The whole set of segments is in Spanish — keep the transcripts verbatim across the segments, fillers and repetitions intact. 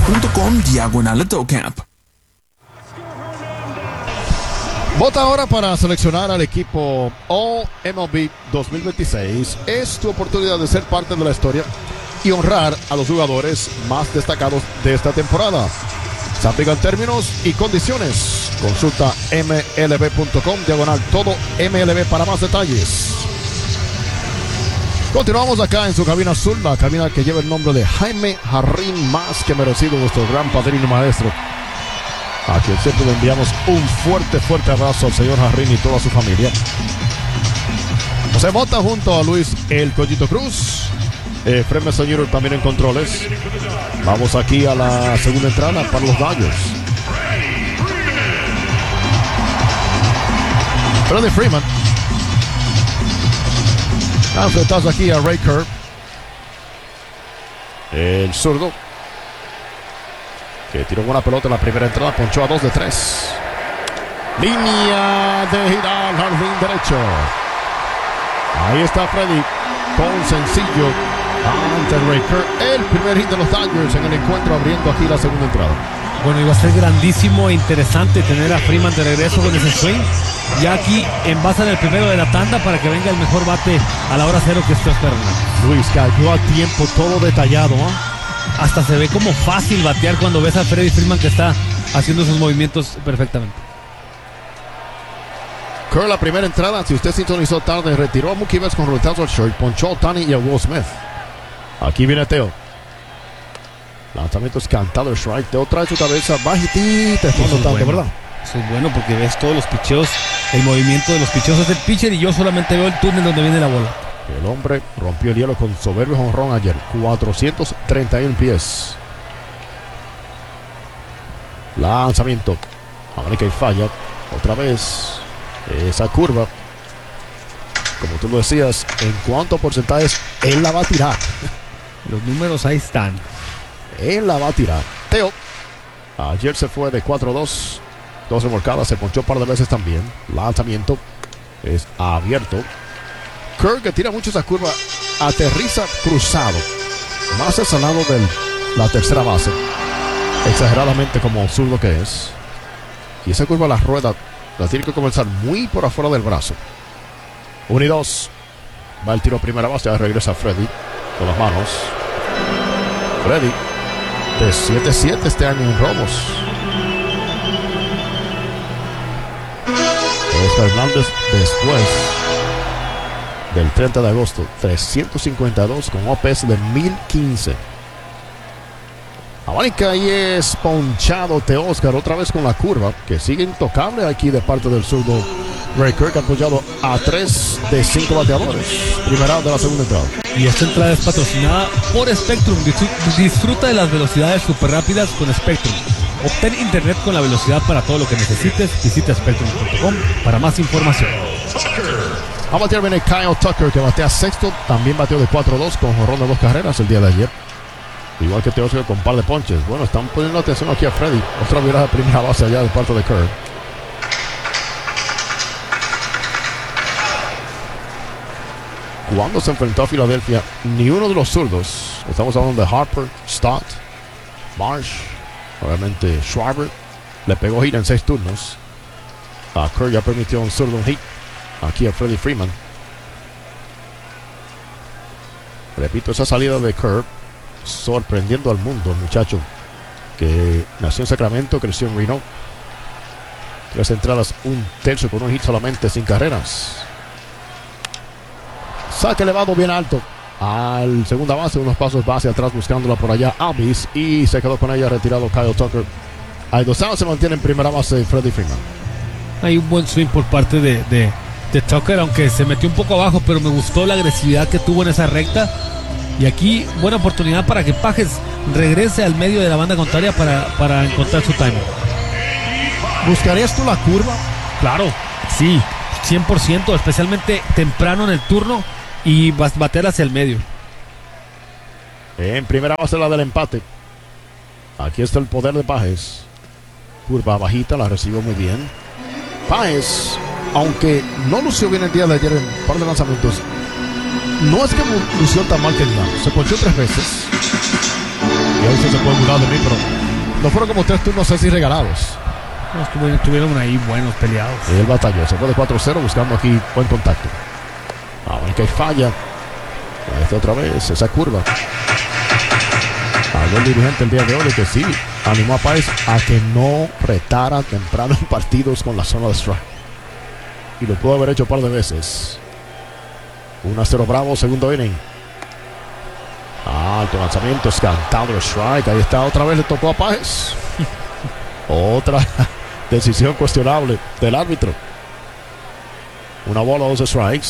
punto com diagonal AutoCamp. Vota ahora para seleccionar al equipo All M L B dos mil veintiséis. Es tu oportunidad de ser parte de la historia y honrar a los jugadores más destacados de esta temporada. Se aplican términos y condiciones. Consulta M L B punto com diagonal todo M L B para más detalles. Continuamos acá en su cabina azul, la cabina que lleva el nombre de Jaime Jarrín, más que merecido, nuestro gran padrino maestro, a quien siempre le enviamos un fuerte, fuerte abrazo al señor Jarrín y toda su familia. Se vota junto a Luis El Collito Cruz, eh, Fremes Junior también en controles. Vamos aquí a la segunda entrada para los Dodgers. Freddie Freeman. Enfrentamos aquí a Ray Kerr, el zurdo, que tiró una pelota en la primera entrada, ponchó a dos de tres. Línea de girar al jardín derecho. Ahí está Freddy con sencillo ante Ray Kerr. El primer hit de los Dodgers en el encuentro, abriendo aquí la segunda entrada. Bueno, iba a ser grandísimo e interesante tener a Freeman de regreso con ese swing. Ya aquí envasan el primero de la tanda para que venga el mejor bate a la hora cero, que esté esperando. Luis, cayó a tiempo, todo detallado, ¿eh? Hasta se ve como fácil batear cuando ves a Freddie Freeman que está haciendo sus movimientos perfectamente. Kerr, la primera entrada, si usted sintonizó tarde, retiró a Mookie Betts con roletazo al short, ponchó a Ohtani y a Will Smith. Aquí viene Teo. Lanzamientos cantado, strike. Teo trae su cabeza bajitita, está notando, bueno, ¿verdad? Eso es bueno porque ves todos los picheos, el movimiento de los picheos del pitcher, y yo solamente veo el túnel donde viene la bola. El hombre rompió el hielo con soberbio jonrón ayer, cuatrocientos treinta y uno pies. Lanzamiento, abrica y falla. Otra vez esa curva, como tú lo decías, en cuanto a porcentajes, él la va a tirar. Los números ahí están. Él la va a tirar. Teo ayer se fue de cuatro a dos, dos remolcadas, se ponchó un par de veces también. Lanzamiento es abierto. Kerr, que tira mucho esa curva, aterriza cruzado, más al lado de la tercera base, exageradamente como zurdo que es. Y esa curva, la rueda la tiene que comenzar muy por afuera del brazo. Uno y dos. Va el tiro a primera base, ya regresa Freddy con las manos. Freddy de siete siete este año en robos. Oscar Hernández después del treinta de agosto, trescientos cincuenta y dos con O P S de mil quince. Abanica y es ponchado de Oscar otra vez con la curva, que sigue intocable aquí de parte del zurdo Ray Kerr, apoyado a tres de cinco bateadores. Primera de la segunda entrada. Y esta entrada es patrocinada por Spectrum. Disfruta de las velocidades super rápidas con Spectrum. Obtén internet con la velocidad para todo lo que necesites. Visita Spectrum punto com para más información. A batear viene Kyle Tucker, que batea sexto. También bateó de cuatro a dos con jonrón de dos carreras el día de ayer. Igual que Teo con un par de ponches. Bueno, están poniendo atención aquí a Freddy. Otra virada de primera base allá de parte de Kerr. Cuando se enfrentó a Filadelfia, ni uno de los zurdos, estamos hablando de Harper, Stott, Marsh, obviamente Schwarber, le pegó hit en seis turnos. A Kerr ya permitió un zurdo un hit aquí a Freddie Freeman. Repito, esa salida de Kerr sorprendiendo al mundo, el muchacho que nació en Sacramento, creció en Reno. Tres entradas, un tercio con un hit solamente, sin carreras. Saque elevado bien alto al segunda base, unos pasos base atrás buscándola por allá Alvis, y se quedó con ella retirado Kyle Tucker. Hay dos outs, se mantiene en primera base Freddie Freeman. Hay un buen swing por parte de, de, de Tucker, aunque se metió un poco abajo, pero me gustó la agresividad que tuvo en esa recta. Y aquí buena oportunidad para que Pages regrese al medio de la banda contraria para, para encontrar su timing. ¿Buscarías tú la curva? Claro, sí, cien por ciento, especialmente temprano en el turno, y batear hacia el medio. En primera base la del empate. Aquí está el poder de Pages. Curva bajita, la recibió muy bien. Pages, aunque no lució bien el día de ayer en un par de lanzamientos, no es que lució tan mal que digamos. Se ponchó tres veces. Y hoy sí se puede burlar de mí, pero no fueron como tres turnos así regalados. No, estuvieron, estuvieron ahí buenos peleados. Y el batalló, se fue de cuatro cero buscando aquí buen contacto. Ahora que falla. Esta otra vez, esa curva. Habló el dirigente el día de hoy de que sí, animó a Páez a que no retara temprano en partidos con la zona de strike. Y lo pudo haber hecho un par de veces. uno a cero Bravo, segundo inning. Alto lanzamiento, es cantado el strike. Ahí está, otra vez le tocó a Páez. Otra decisión cuestionable del árbitro. Una bola, dos strikes.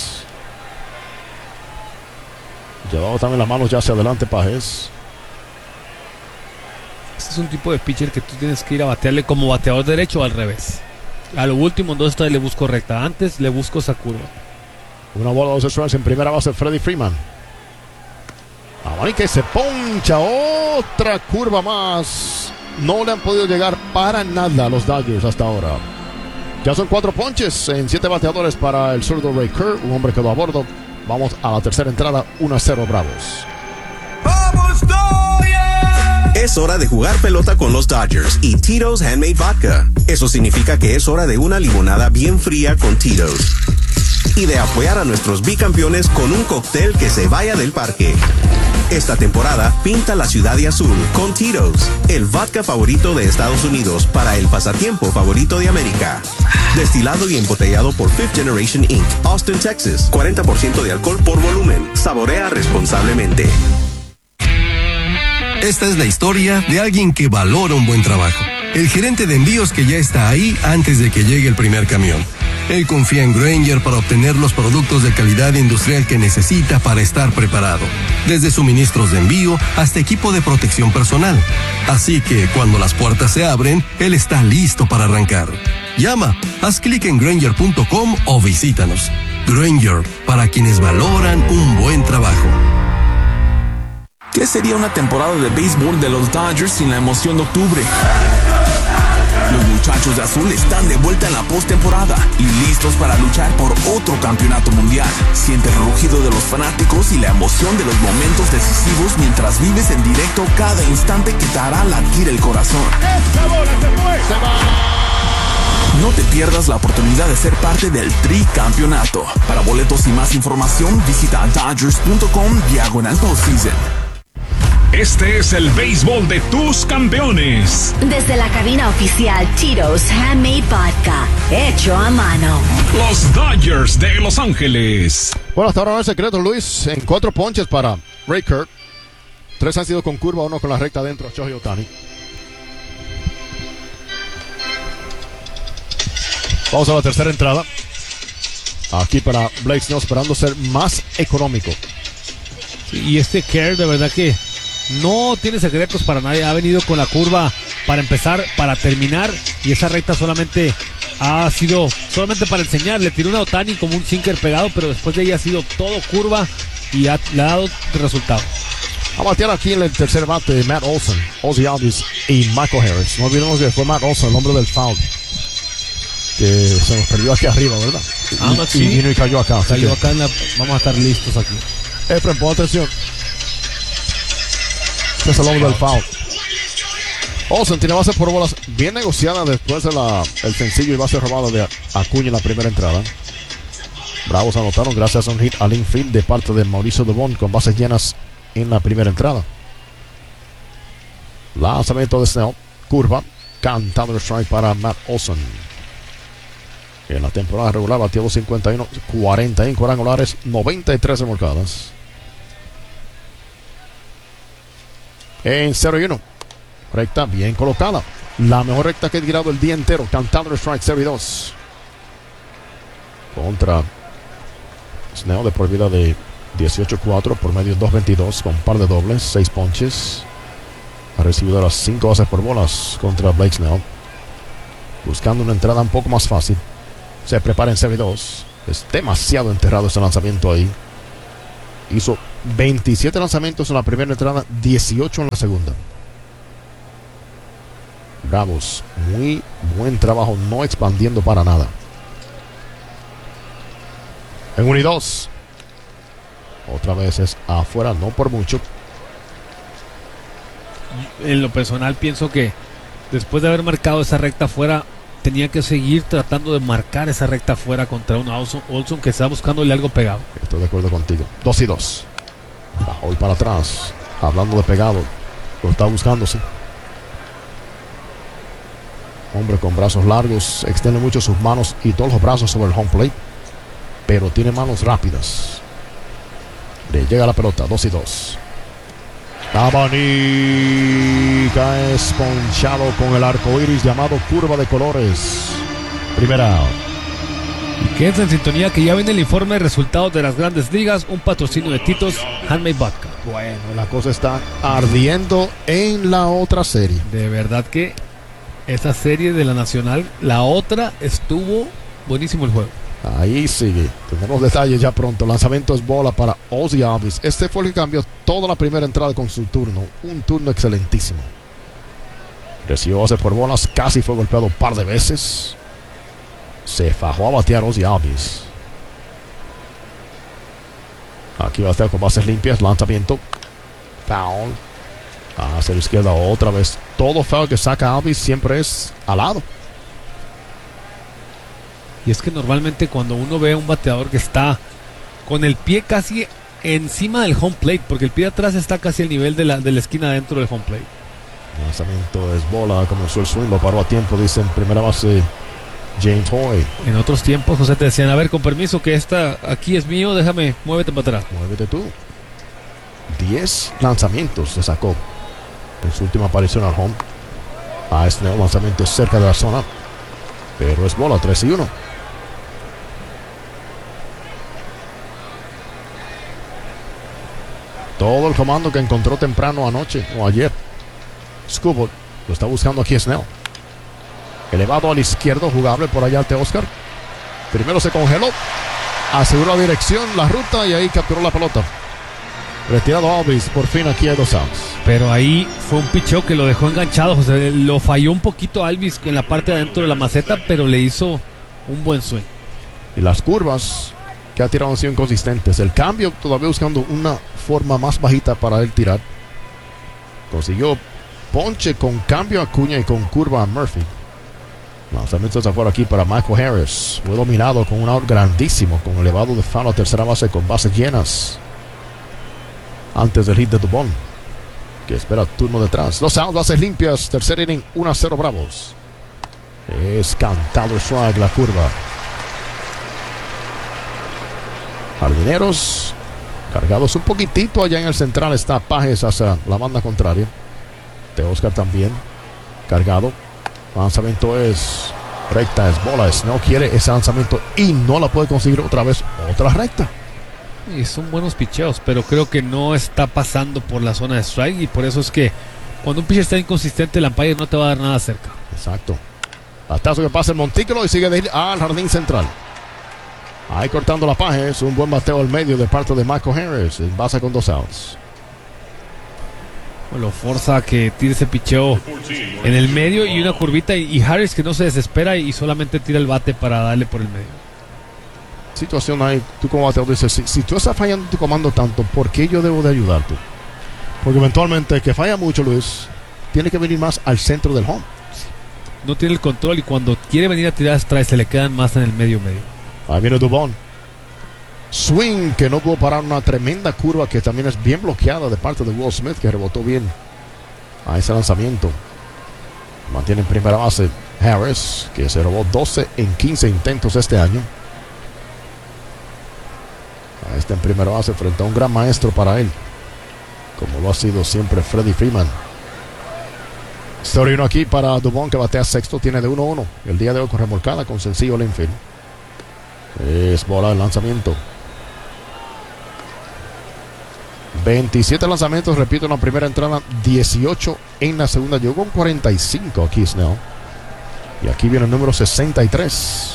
Llevaba también las manos ya hacia adelante Páez. Este es un tipo de pitcher que tú tienes que ir a batearle como bateador derecho o al revés. A lo último, entonces todavía le busco recta. Antes le busco esa curva. Una bola, dos strikes en primera base Freddie Freeman. Ahora que se poncha. Otra curva más. No le han podido llegar para nada a los Dodgers hasta ahora. Ya son cuatro ponches en siete bateadores para el zurdo Ray Kerr. Un hombre quedó a bordo. Vamos a la tercera entrada, uno a cero Bravos. ¡Vamos, Dodgers! Es hora de jugar pelota con los Dodgers y Tito's Handmade Vodka. Eso significa que es hora de una limonada bien fría con Tito's. Y de apoyar a nuestros bicampeones con un cóctel que se vaya del parque. Esta temporada, pinta la ciudad de azul con Tito's, el vodka favorito de Estados Unidos para el pasatiempo favorito de América. Destilado y embotellado por Fifth Generation incorporated. Austin, Texas. cuarenta por ciento de alcohol por volumen. Saborea responsablemente. Esta es la historia de alguien que valora un buen trabajo. El gerente de envíos que ya está ahí antes de que llegue el primer camión. Él confía en Grainger para obtener los productos de calidad industrial que necesita para estar preparado. Desde suministros de envío hasta equipo de protección personal. Así que cuando las puertas se abren, él está listo para arrancar. Llama, haz clic en Grainger punto com o visítanos. Grainger, para quienes valoran un buen trabajo. ¿Qué sería una temporada de béisbol de los Dodgers sin la emoción de octubre? Los muchachos de azul están de vuelta en la postemporada y listos para luchar por otro campeonato mundial. Siente el rugido de los fanáticos y la emoción de los momentos decisivos mientras vives en directo cada instante que te hará latir el corazón. No te pierdas la oportunidad de ser parte del tricampeonato. Para boletos y más información, visita dodgers punto com diagonal postseason. Este es el béisbol de tus campeones. Desde la cabina oficial Tito's Handmade Vodka, hecho a mano. Los Dodgers de Los Ángeles. Bueno, hasta ahora no hay secreto, Luis. En cuatro ponches para Ray Kerr. Tres han sido con curva, uno con la recta adentro, Shohei Ohtani. Vamos a la tercera entrada. Aquí para Blake Snell, esperando ser más económico. Sí, y este Kerr, de verdad que no tiene secretos para nadie. Ha venido con la curva para empezar, para terminar. Y esa recta solamente ha sido solamente para enseñar. Le tiró una Ohtani como un sinker pegado, pero después de ella ha sido todo curva y ha, le ha dado resultado. A batear aquí en el tercer bate Matt Olson, Ozzie Albies y Michael Harris. No olvidemos que fue Matt Olson, el hombre del foul, que se nos perdió aquí arriba, ¿verdad? Ah, y, no, sí. y vino y cayó acá. Cayó que, acá en la, vamos a estar listos aquí. Efren, pon atención. Este es el hombre del foul. Olsen tiene base por bolas bien negociada después del de sencillo y base robada de Acuña en la primera entrada. Bravos anotaron gracias a un hit al infield de parte de Mauricio Dubón con bases llenas en la primera entrada. Lanzamiento de Snell, curva, cantado el strike para Matt Olson. En la temporada regular batió cincuenta y uno, cuarenta y uno cuadrangulares, noventa y tres remolcadas. En cero y uno. Recta bien colocada. La mejor recta que he tirado el día entero. Cantando el strike cero y dos. Contra Snell de por vida de dieciocho cuatro por medio dos veintidós con par de dobles, seis ponches. Ha recibido las cinco bases por bolas contra Blake Snell. Buscando una entrada un poco más fácil. Se prepara en cero y dos. Es demasiado enterrado ese lanzamiento ahí. Hizo veintisiete lanzamientos en la primera entrada, dieciocho en la segunda. Bravos, muy buen trabajo, no expandiendo para nada. En uno y dos. Otra vez es afuera, no por mucho. en lo personal pienso que después de haber marcado esa recta afuera, tenía que seguir tratando de marcar esa recta afuera contra un Olson, Olson que está buscándole algo pegado. Estoy de acuerdo contigo. Dos y dos. Hoy para atrás. Hablando de pegado. Lo está buscando, sí. Hombre con brazos largos. Extiende mucho sus manos y todos los brazos sobre el home plate. Pero tiene manos rápidas. Le llega la pelota. Dos y dos. Abanica es ponchado con el arco iris llamado curva de colores. Primera out. Y quédense en sintonía que ya viene el informe de resultados de las grandes ligas, un patrocinio de Tito's Handmade Vodka. Bueno, la cosa está ardiendo en la otra serie. De verdad que esa serie de la Nacional, la otra estuvo buenísimo el juego. Ahí sigue. Tenemos detalles ya pronto. Lanzamiento es bola para Ozzie Albies. Este fue el que cambió toda la primera entrada con su turno. Un turno excelentísimo. Recibió base por bolas. Casi fue golpeado un par de veces. Se fajó a batear Ozzie Albies. Aquí batea con bases limpias. Lanzamiento. Foul. Hacia la izquierda otra vez. Todo foul que saca Albies siempre es al lado. Y es que normalmente cuando uno ve a un bateador que está con el pie casi encima del home plate, porque el pie de atrás está casi al nivel de la, de la esquina dentro del home plate. Lanzamiento es bola, comenzó el swing, lo paró a tiempo, dice en primera base James Hoy. En otros tiempos, José, te decían, a ver, con permiso, que esta aquí es mío, déjame, muévete para atrás. Muévete tú. diez lanzamientos se sacó en su última aparición al home. A este nuevo lanzamiento cerca de la zona, pero es bola, tres y uno. Todo el comando que encontró temprano anoche o ayer. Skubal lo está buscando aquí Snell. Elevado al izquierdo, jugable por allá ante Oscar. Primero se congeló. Aseguró la dirección, la ruta y ahí capturó la pelota. Retirado Albies, por fin aquí hay dos outs. Pero ahí fue un picheo que lo dejó enganchado, José. Lo falló un poquito Albies en la parte de adentro de la maceta, pero le hizo un buen swing. Y las curvas que ha tirado han sido inconsistentes. El cambio todavía buscando una forma más bajita para él tirar. Consiguió ponche con cambio a Acuña y con curva a Murphy. Lanzamientos afuera aquí para Michael Harris. Fue dominado con un out grandísimo, con elevado de foul a tercera base con bases llenas. Antes del hit de Dubón, que espera turno detrás. Dos outs, bases limpias. Tercer inning, uno a cero Bravos. Es cantado el swag, la curva. Jardineros cargados un poquitito allá en el central. Está Pajes hacia la banda contraria. De Oscar también cargado. Lanzamiento es recta, es bola. No quiere ese lanzamiento y no la puede conseguir otra vez. Otra recta. Y son buenos picheos, pero creo que no está pasando por la zona de strike. Y por eso es que cuando un pitcher está inconsistente, el umpire no te va a dar nada cerca. Exacto. Batazo que pasa el montículo y sigue de ir al jardín central. Ahí cortando la paja, es un buen bateo al medio de parte de Michael Harris. En base con dos outs. Lo forza a que tire ese picheo en el medio y una curvita. Y, y Harris que no se desespera y solamente tira el bate para darle por el medio. Situación ahí, tú como bateador dices, si, si tú estás fallando tu comando tanto, ¿por qué yo debo de ayudarte? Porque eventualmente el que falla mucho, Luis, tiene que venir más al centro del home. No tiene el control y cuando quiere venir a tirar strike se le quedan más en el medio medio. Ahí viene Dubón. Swing que no pudo parar una tremenda curva que también es bien bloqueada de parte de Will Smith, que rebotó bien a ese lanzamiento. Mantiene en primera base Harris, que se robó doce en quince intentos este año. Ahí está en primera base frente a un gran maestro para él, como lo ha sido siempre Freddie Freeman. Storino aquí para Dubón, que batea sexto, tiene de uno a uno. El día de hoy con remolcada con sencillo Linfield. Es bola el lanzamiento. veintisiete lanzamientos, repito, en la primera entrada, dieciocho en la segunda. Llegó con cuarenta y cinco aquí Snell. Y aquí viene el número sesenta y tres.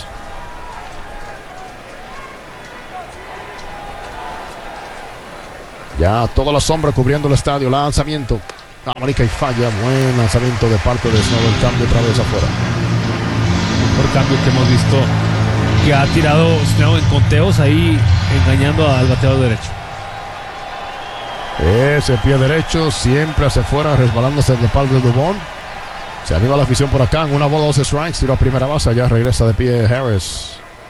Ya toda la sombra cubriendo el estadio. Lanzamiento. América y falla. Buen lanzamiento de parte de Snow. El cambio otra vez afuera. El mejor cambio que hemos visto, que ha tirado Snow en conteos ahí, engañando al bateador derecho. Ese pie derecho siempre hacia afuera, resbalándose de par de Dubón. Se anima la afición por acá. En una bola, dos strikes. Tiro a primera base. Ya regresa de pie Harris.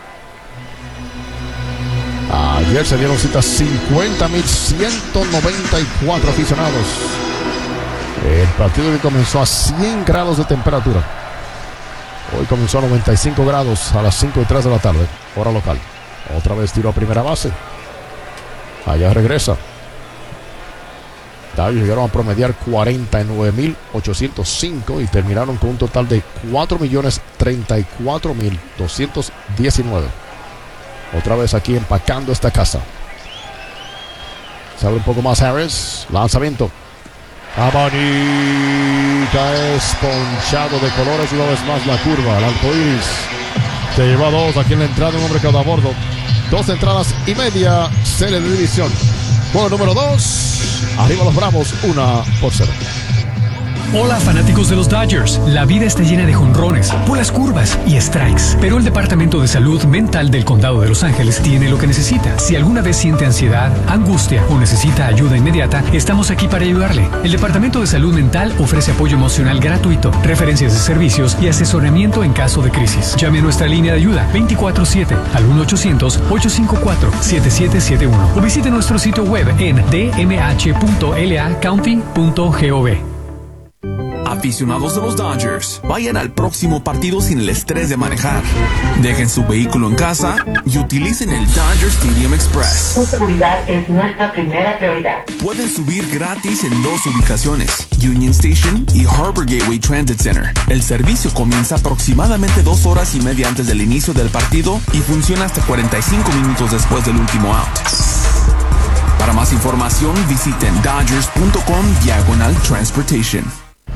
Ayer se dieron cita cincuenta mil ciento noventa y cuatro aficionados. El partido que comenzó a cien grados de temperatura. Hoy comenzó a noventa y cinco grados a las cinco y tres de la tarde, hora local. Otra vez tiro a primera base. Allá regresa. Dodgers llegaron a promediar cuarenta y nueve mil ochocientos cinco y terminaron con un total de cuatro millones treinta y cuatro mil doscientos diecinueve. Otra vez aquí empacando esta casa. Se abre un poco más Harris. Lanzamiento. Abanita es ponchado de colores una vez más la curva. El arcoíris se lleva dos aquí en la entrada. Un hombre quedó a bordo. Dos entradas y media. Serie de división. Juego número dos. Arriba los Bravos. Una por cero. Hola fanáticos de los Dodgers. La vida está llena de jonrones, puras curvas y strikes. Pero el Departamento de Salud Mental del Condado de Los Ángeles tiene lo que necesita. Si alguna vez siente ansiedad, angustia o necesita ayuda inmediata, estamos aquí para ayudarle. El Departamento de Salud Mental ofrece apoyo emocional gratuito, referencias de servicios y asesoramiento en caso de crisis. Llame a nuestra línea de ayuda veinticuatro siete al uno ochocientos ocho cinco cuatro siete siete siete uno o visite nuestro sitio web en d m h punto l a county punto gov. Aficionados de los Dodgers, vayan al próximo partido sin el estrés de manejar. Dejen su vehículo en casa y utilicen el Dodger Stadium Express. Su seguridad es nuestra primera prioridad. Pueden subir gratis en dos ubicaciones, Union Station y Harbor Gateway Transit Center. El servicio comienza aproximadamente dos horas y media antes del inicio del partido y funciona hasta cuarenta y cinco minutos después del último out. Para más información, visiten dodgers punto com diagonal transportation.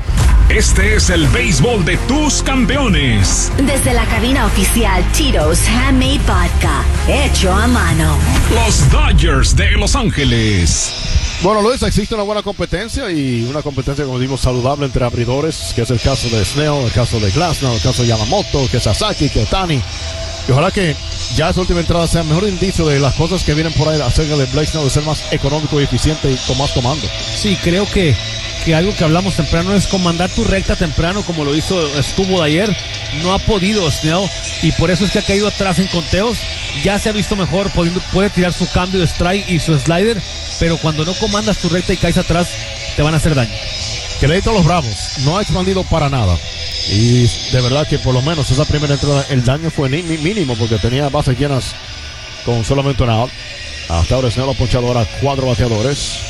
Este es el béisbol de tus campeones. Desde la cabina oficial Tito's Handmade Vodka, hecho a mano. Los Dodgers de Los Ángeles. Bueno, Luis, existe una buena competencia y una competencia, como digo, saludable entre abridores, que es el caso de Snell, el caso de Glasnow, el caso de Yamamoto, que Sasaki, que Otani. Y ojalá que ya esa última entrada sea el mejor indicio de las cosas que vienen por ahí acerca de Blake Snell, de ser más económico y eficiente y con más comando. Sí, creo que que algo que hablamos temprano es comandar tu recta temprano, como lo hizo estuvo de ayer. No ha podido Snell y por eso es que ha caído atrás en conteos. Ya se ha visto mejor, pudiendo, puede tirar su cambio de strike y su slider, pero cuando no comandas tu recta y caes atrás, te van a hacer daño. Crédito a los Bravos, no ha expandido para nada. Y de verdad que por lo menos esa primera entrada, el daño fue ni, mínimo porque tenía bases llenas con solamente un out. Hasta ahora Snell ha ponchado ahora cuatro bateadores.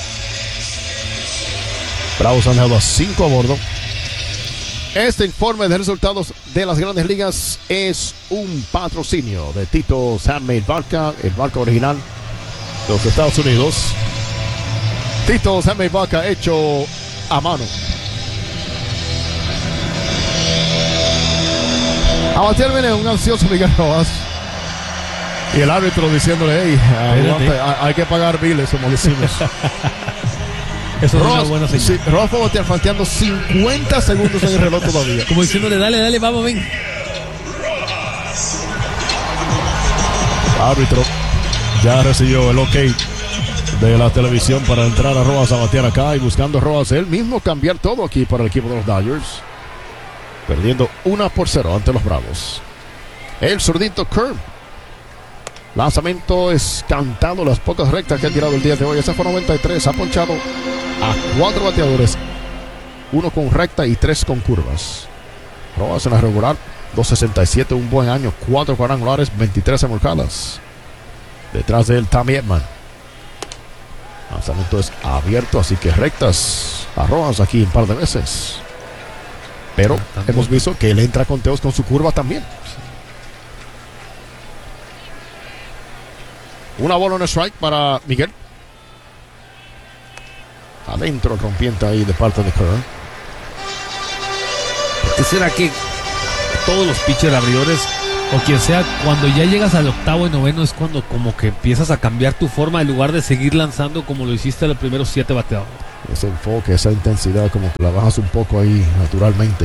Bravos han dejado a cinco a bordo. Este informe de resultados de las Grandes Ligas es un patrocinio de Tito's Handmade Vodka, el vodka original de los Estados Unidos. Tito's Handmade Vodka hecho a mano. A batear viene un ansioso Miguel Rojas. Y el árbitro diciéndole, hey, aguanta, hay que pagar biles, como decimos. Eso es Ross, una buena señal. Sí, Ross fue batear falteando cincuenta segundos en el reloj todavía. Como diciéndole, dale, dale, vamos, ven. Árbitro ya recibió el ok de la televisión para entrar a Rojas a batear acá y buscando a Rojas él mismo cambiar todo aquí para el equipo de los Dodgers. Perdiendo una por cero ante los Bravos. El zurdito Kerr. Lanzamiento es cantado, las pocas rectas que ha tirado el día de hoy. Esa fue noventa y tres, ha ponchado a cuatro bateadores, uno con recta y tres con curvas. Rojas en la regular, dos sesenta y siete, un buen año, cuatro cuadrangulares, veintitrés remolcadas. Detrás de él, Tommy Edman. Lanzamiento es abierto, así que rectas a Rojas aquí un par de veces. Pero hemos visto que él entra con conteos con su curva también. Una bola en strike para Miguel. Adentro el rompiente ahí de parte de Kerr. ¿Por qué será que todos los pitchers abridores o quien sea, cuando ya llegas al octavo y noveno es cuando como que empiezas a cambiar tu forma en lugar de seguir lanzando como lo hiciste en los primeros siete bateadores? Ese enfoque, esa intensidad como que la bajas un poco ahí naturalmente.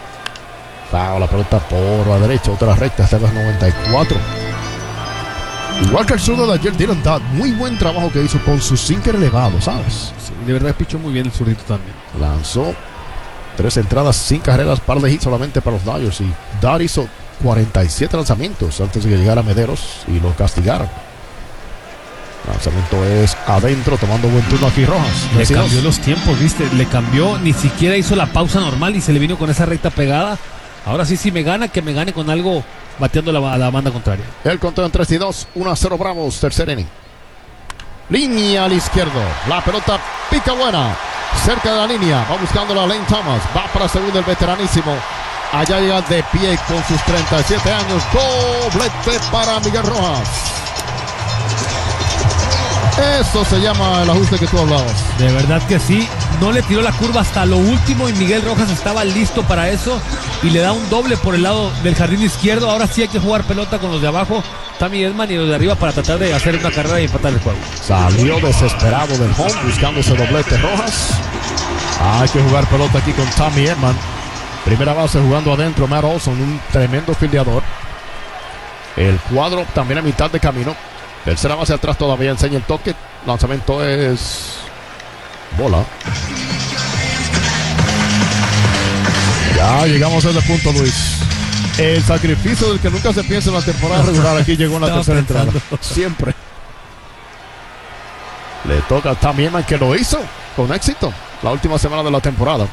Foul, la pelota por la derecha, otra recta hasta las noventa y cuatro. Igual que el zurdo de ayer, Dylan Dodd, muy buen trabajo que hizo con su sinker elevado, ¿sabes? Sí, de verdad pichó muy bien el zurdito también. Lanzó tres entradas, sin carreras, par de hits solamente para los Dodgers. Y Dodd hizo cuarenta y siete lanzamientos antes de que llegara Mederos y lo castigaron. Lanzamiento es adentro, tomando buen turno aquí Rojas. Le cambió los tiempos, viste, le cambió, ni siquiera hizo la pausa normal y se le vino con esa recta pegada. Ahora sí, si me gana, que me gane con algo bateando la, a la banda contraria. El conteo en tres y dos, uno a cero Bravos, tercer inning. Línea al izquierdo, la pelota pica buena, cerca de la línea, va buscando la Lane Thomas, va para segundo el veteranísimo. Allá llega de pie con sus treinta y siete años, doblete para Miguel Rojas. Eso se llama el ajuste que tú hablabas. De verdad que sí, no le tiró la curva hasta lo último y Miguel Rojas estaba listo para eso y le da un doble por el lado del jardín izquierdo. Ahora sí hay que jugar pelota con los de abajo, Tommy Edman, y los de arriba para tratar de hacer una carrera y empatar el juego. Salió desesperado del home buscando ese doblete Rojas. Hay que jugar pelota aquí con Tommy Edman. Primera base jugando adentro Matt Olson, un tremendo fildeador. El cuadro también a mitad de camino. Tercera base atrás todavía, enseña el toque. Lanzamiento es bola. Ya llegamos a ese punto, Luis. El sacrificio del que nunca se piensa en la temporada regular aquí llegó en la tercera entrada. Siempre. Le toca a Tommy Edman, que lo hizo con éxito la última semana de la temporada.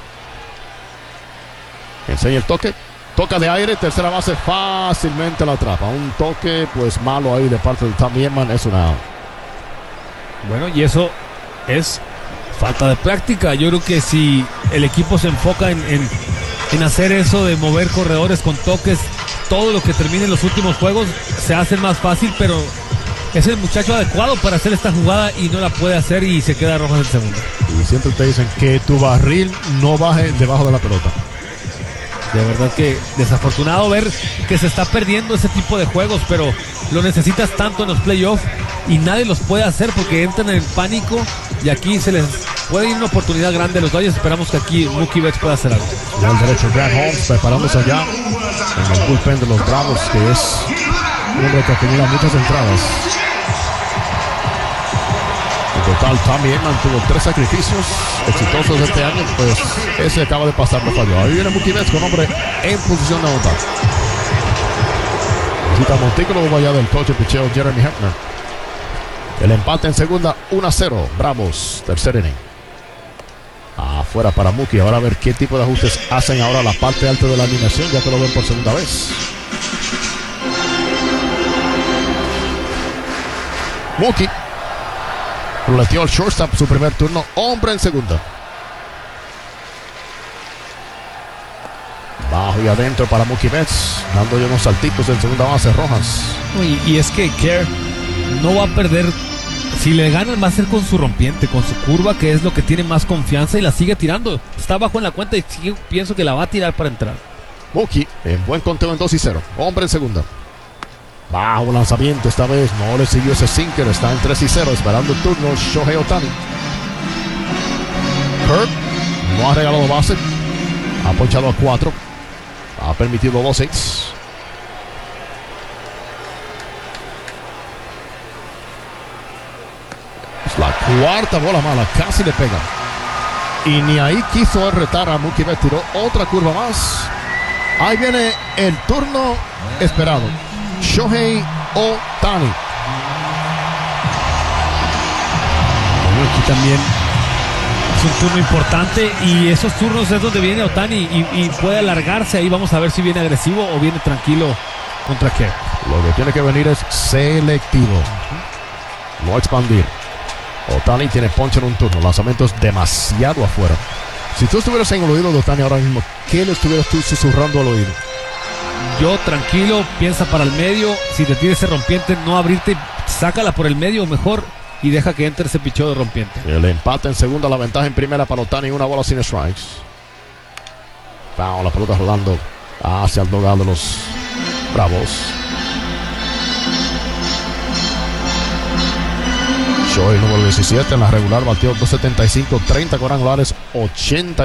Enseña el toque. Toca de aire, tercera base, fácilmente la atrapa. Un toque pues malo ahí de parte de Tommy Edman. Es una... Bueno, y eso es falta de práctica. Yo creo que si el equipo se enfoca en, en, en hacer eso de mover corredores con toques, todo lo que termine en los últimos juegos se hace más fácil, pero es el muchacho adecuado para hacer esta jugada y no la puede hacer y se queda Rojas en segundo. Y siempre te dicen que tu barril no baje debajo de la pelota. De verdad que desafortunado ver que se está perdiendo ese tipo de juegos, pero lo necesitas tanto en los playoffs y nadie los puede hacer porque entran en pánico y aquí se les puede ir una oportunidad grande a los Dodgers. Esperamos que aquí Mookie Betts pueda hacer algo. Ya el derecho Grant Holmes preparándose allá en el bullpen de los Bravos, que es un hombre que acumula muchas entradas. En total, Tommy Edman tuvo tres sacrificios exitosos este año, pues ese acaba de pasar, no falló. Ahí viene Mookie Betts con hombre en posición de anotar. Visita montículo allá del coach de picheo Jeremy Hefner. El empate en segunda, uno a cero. Bravos, tercer inning. Afuera para Mookie. Ahora a ver qué tipo de ajustes hacen ahora la parte alta de la alineación, ya que lo ven por segunda vez. Mookie roleteó al shortstop su primer turno, hombre en segunda. Bajo y adentro para Mookie Betts, dando ya unos saltitos en segunda base Rojas. Y, y es que Kerr no va a perder. Si le ganan va a ser con su rompiente, con su curva, que es lo que tiene más confianza, y la sigue tirando. Está abajo en la cuenta y sigue, pienso que la va a tirar para entrar. Mookie en buen conteo en dos y cero, hombre en segunda. Bajo lanzamiento esta vez, no le siguió ese sinker, está en tres y cero, esperando el turno Shohei Ohtani. Kirk no ha regalado base, ha ponchado a cuatro, ha permitido dos hits. Es la cuarta bola mala, casi le pega. Y ni ahí quiso retar a Mookie Betts, tiró otra curva más. Ahí viene el turno esperado. Shohei Ohtani. Bueno, aquí también es un turno importante y esos turnos es donde viene Ohtani y, y puede alargarse. Ahí vamos a ver si viene agresivo o viene tranquilo contra Kerr. Lo que tiene que venir es selectivo, no expandir. Ohtani tiene ponche en un turno, lanzamientos demasiado afuera. Si tú estuvieras en el oído de Ohtani ahora mismo, ¿qué le estuvieras tú susurrando al oído? Yo tranquilo, piensa para el medio. Si te tira ese rompiente, no abrirte, sácala por el medio mejor y deja que entre ese picheo de rompiente. El empate en segunda, la ventaja en primera para Ohtani, una bola sin strikes. Wow, la pelota rodando hacia el dogado de los Bravos. Shohei número diecisiete en la regular, batió dos setenta y cinco, treinta cuadrangulares, ochenta